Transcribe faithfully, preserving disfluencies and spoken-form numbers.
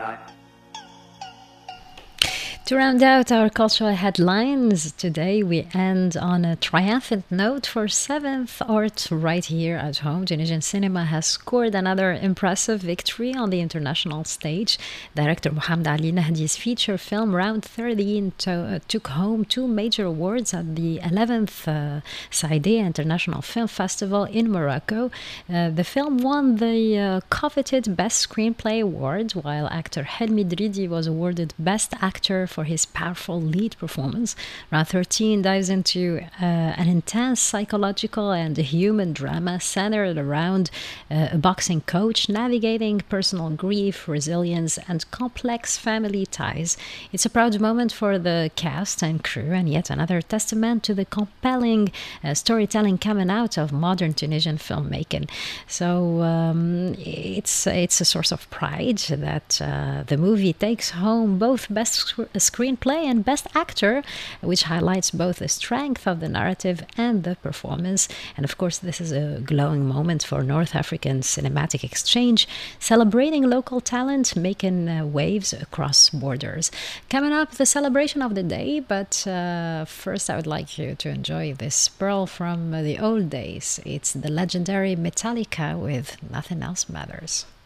To round out our cultural headlines, today we end on a triumphant note for seventh art right here at home. Tunisian cinema has scored another impressive victory on the international stage. Director Mohamed Ali Nahdi's feature film Round thirteen to, uh, took home two major awards at the eleventh uh, Saïdia International Film Festival in Morocco. Uh, the film won the uh, coveted Best Screenplay Award, while actor Helmi Dridi was awarded Best Actor for his powerful lead performance. Round thirteen dives into uh, an intense psychological and human drama centered around uh, a boxing coach navigating personal grief, resilience, and complex family ties. It's a proud moment for the cast and crew, and yet another testament to the compelling uh, storytelling coming out of modern Tunisian filmmaking. So um, it's it's a source of pride that uh, the movie takes home both Best sc- Screenplay and Best Actor, which highlights both the strength of the narrative and the performance. And of course, this is a glowing moment for North African cinematic exchange, celebrating local talent, making uh, waves across borders. Coming up, the celebration of the day, but uh, first I would like you to enjoy this pearl from uh, the old days. It's the legendary Metallica with Nothing Else Matters.